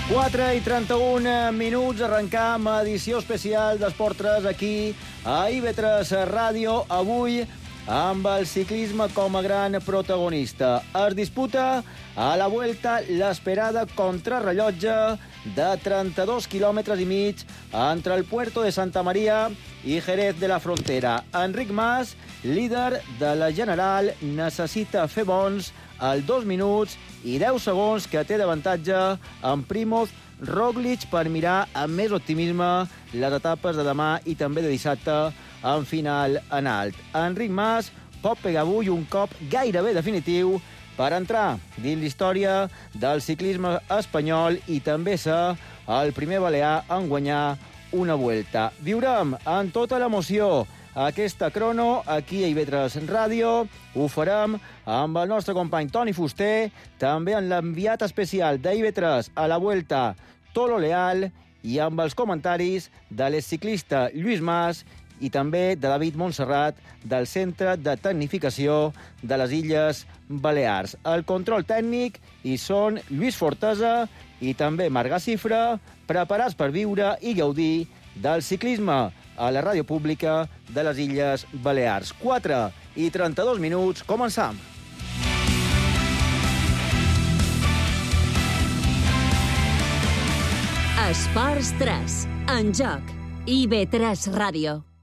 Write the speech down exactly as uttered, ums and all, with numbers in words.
quatre i trenta-un minuts, arrencam edició especial d'Esport tres aquí a I V tres Ràdio, avui amb el ciclisme com a gran protagonista. Es disputa a la Vuelta l'esperada contrarrellotge de trenta-dos quilòmetres i mig entre el Puerto de Santa Maria i Jerez de la Frontera. Enric Mas, líder de la General, necessita fer bons als dos minuts i deu segons que té d'avantatge amb Primoz Roglic per mirar amb més optimisme les etapes de demà i també de dissabte en final en alt. Enric Mas pot pegar avui un cop gairebé definitiu per entrar dins l'història del ciclisme espanyol i també ser el primer balear en guanyar una Vuelta. Viurem en tota l'emoció aquesta crono aquí a I V tres Ràdio. Ho farem amb el nostre company Toni Fuster, també amb l'enviat especial d'I V tres a la Vuelta, Tolo Leal, i amb els comentaris de l'exciclista Lluís Mas i també de David Montserrat del Centre de Tecnificació de les Illes Balears. El control tècnic hi són Lluís Fortesa i també Marga Cifra, preparats per viure i gaudir del ciclisme a la ràdio pública de les Illes Balears. quatre i trenta-dos minuts, començam. Esports tres, en joc, I V tres Ràdio.